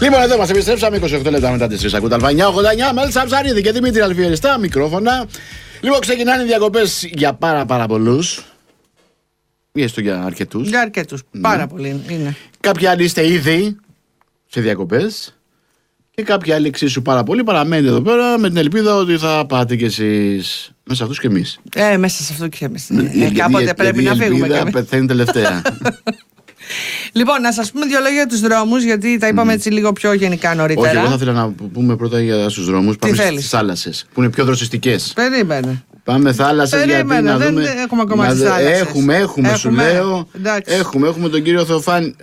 Λοιπόν, εδώ μας επιστρέψαμε 28 λεπτά μετά τις 3. Ακούτε Αλφα 989, Μέλισσα Ψαρίδη και Δημήτρη Αλφιεριστά, μικρόφωνα. Λοιπόν, ξεκινάνε οι διακοπές για πάρα πολλούς. Ή έστω για αρκετούς. Για αρκετούς. Πάρα πολύ είναι. Κάποιοι άλλοι είστε ήδη σε διακοπές. Και κάποιοι άλλοι εξίσου πάρα πολύ. Παραμένετε εδώ πέρα με την ελπίδα ότι θα πάτε κι εσείς. Μέσα σε αυτούς και εμείς. Μέσα σε αυτό και εμείς. Κάποτε πρέπει να φύγουμε. Η ελπίδα πεθαίνει τελευταία. Λοιπόν, να σας πούμε δύο λόγια για τους δρόμους, γιατί τα είπαμε έτσι λίγο πιο γενικά νωρίτερα. Όχι, εγώ θα ήθελα να πούμε πρώτα για τους δρόμους. Πάμε στις θάλασσες, που είναι πιο δροσιστικές. Περίμενε. Πάμε θάλασσες γιατί να δεν δούμε. έχουμε ακόμα τις θάλασσες. Έχουμε, σου λέω. Έχουμε τον κύριο Θεοφάνη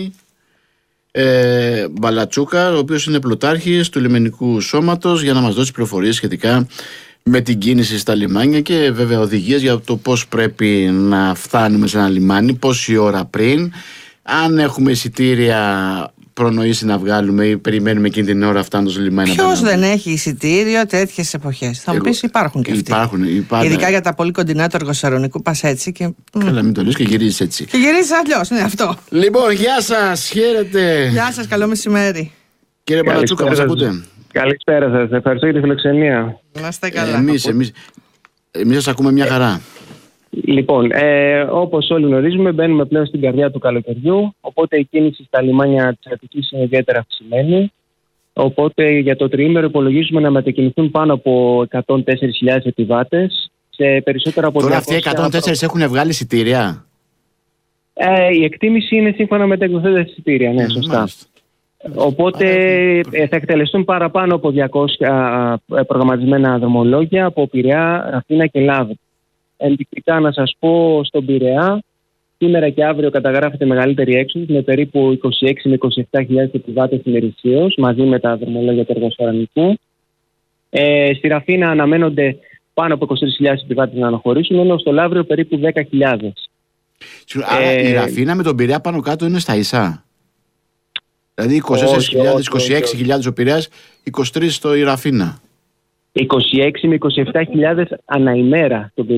Μπαλατσούκα, ο οποίος είναι πλωτάρχης του λιμενικού σώματος, για να μας δώσει πληροφορίες σχετικά με την κίνηση στα λιμάνια και βέβαια οδηγίες για το πώς πρέπει να φτάνουμε σε ένα λιμάνι, πόση ώρα πριν, αν έχουμε εισιτήρια προνοήσει να βγάλουμε ή περιμένουμε εκείνη την ώρα φτάνοντας στο λιμάνι. Ποιος δεν έχει εισιτήριο τέτοιες εποχές? Θα μου πεις, υπάρχουν και αυτοί. Υπάρχουν. Ειδικά για τα πολύ κοντινά του Εργοσαρονικού πας έτσι και... Καλά, μην το λες και γυρίζεις έτσι. Και γυρίζεις αλλιώς, ναι, αυτό. Λοιπόν, γεια σας, χαίρετε. Γεια σας, καλό μεσημέρι. Κύριε Μπαλατσούκα, μας ακούτε? Καλησπέρα σας, ευχαριστώ για τη φιλοξενία. Να είστε καλά. Εμείς σας ακούμε μια χαρά. Λοιπόν, όπως όλοι γνωρίζουμε, μπαίνουμε πλέον στην καρδιά του καλοκαιριού, οπότε η κίνηση στα λιμάνια της Αττικής είναι ιδιαίτερα αυξημένη. Οπότε για το τριήμερο υπολογίζουμε να μετακινηθούν πάνω από 104.000 επιβάτες σε περισσότερα από 200... Τώρα αυτοί οι 104 έχουν βγάλει εισιτήρια. Η εκτίμηση είναι σύμφωνα με τα εκδοθέντα εισιτήρια, ναι, σωστά. Μάλιστα. Οπότε θα εκτελεστούν παραπάνω από 200 προγραμματισμένα δρομολόγια από Πειραιά, Αθήνα και Λάβρη. Ενδεικτικά να σας πω, στον Πειραιά σήμερα και αύριο καταγράφεται μεγαλύτερη έξοδος με περίπου 26 με 27.000 επιβάτες ημερησίως μαζί με τα δρομολόγια του Εργοσαρονικού. Στη Ραφίνα αναμένονται πάνω από 23.000 επιβάτες να αναχωρήσουν, ενώ στο Λαύριο περίπου 10.000. Άρα η Ραφίνα με τον Πειραιά πάνω κάτω είναι στα ίσα. Δηλαδή 26.000 ο Πειραιάς, 23 στο η Ραφίνα. 26 με 27.000 ανά ημέρα στον